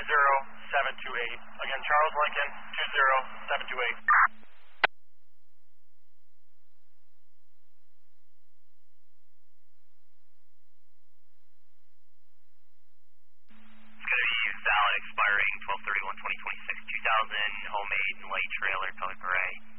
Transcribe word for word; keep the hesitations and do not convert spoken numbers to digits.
zero seven two eight. Again, Charles Lincoln, two zero seven two eight. It's going to be valid expiring twelve thirty-one twenty twenty-six, two thousand homemade light trailer, color gray.